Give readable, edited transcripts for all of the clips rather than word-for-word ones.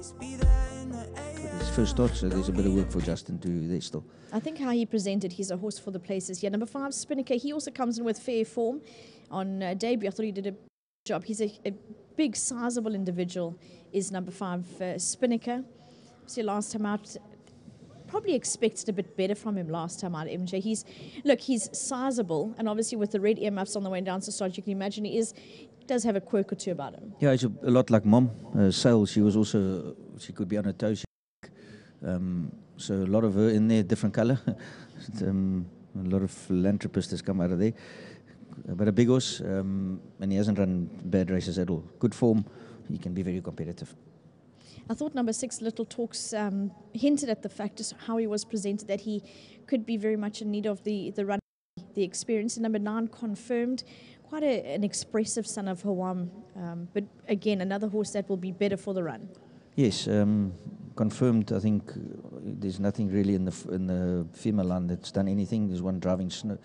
His first start, so there's a bit of work for Justin to do there still. I think how he presented, he's a horse for the places here. Number 5, Spinnaker, he also comes in with fair form on debut. I thought he did a job. He's a big, sizable individual, is number 5, Spinnaker. So last time out, probably expected a bit better from him last time out, MJ. He's sizable, and obviously with the red earmuffs on the way down to start, you can imagine he does have a quirk or two about him. Yeah, he's a lot like Mom. Sale, she could be on her toes. So a lot of her in there, different colour. A lot of philanthropists has come out of there. But a big horse, and he hasn't run bad races at all. Good form, he can be very competitive. I thought number 6, Little Talks, hinted at the fact just how he was presented, that he could be very much in need of the run, the experience. And number 9, Confirmed, quite an expressive son of Hawam, but again, another horse that will be better for the run. Yes, Confirmed, I think there's nothing really in the female line that's done anything. There's one driving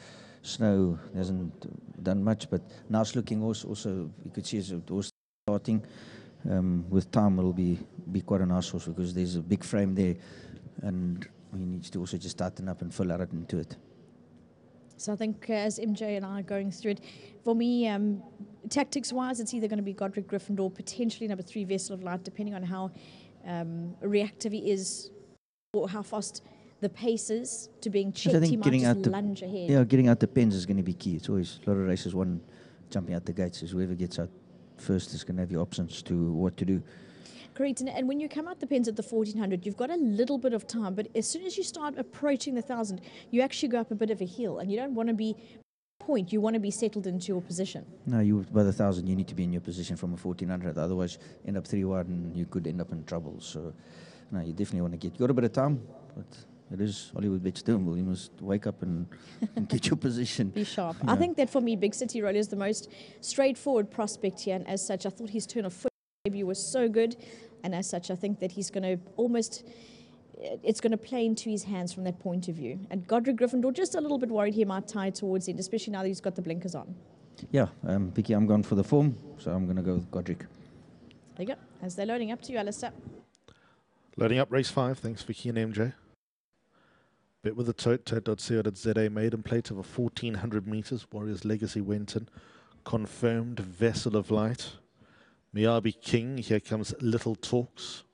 snow hasn't done much, but nice looking horse. Also, you could see as a horse starting. With time, it'll be quite a nice horse because there's a big frame there, and he needs to also just tighten up and fill out into it. So I think as MJ and I are going through it, for me, tactics-wise, it's either going to be Godric Gryffindor, potentially number 3, Vessel of Light, depending on how reactive he is or how fast the pace is to being checked. He might just lunge ahead. Yeah, getting out the pens is going to be key. It's always a lot of races, one jumping out the gates is whoever gets out first is going to have the options to what to do. Correct, and when you come out the pens at the 1400, you've got a little bit of time, but as soon as you start approaching the 1000, you actually go up a bit of a hill, and you don't want to be point, you want to be settled into your position. No, by the 1000, you need to be in your position from a 1400, otherwise end up 3 wide and you could end up in trouble. So, no, you definitely want to you got a bit of time, but it is Hollywood Bet Stonewall. You must wake up and get your position. Be sharp. Yeah. I think that for me, Big City Roller is the most straightforward prospect here, and as such, I thought his turn of foot debut was so good, and as such, I think that he's going to it's going to play into his hands from that point of view. And Godric Gryffindor, just a little bit worried he might tie towards the end, especially now that he's got the blinkers on. Yeah, Vicky, I'm going for the form, so I'm going to go with Godric. There you go. As they're loading up to you, Alistair. Loading up race 5. Thanks, Vicky and MJ. Bet with the tote.co.za, maiden plate of a 1400 meters. Warriors Legacy Wenton. Confirmed, Vessel of Light. Miyabi King. Here comes Little Talks.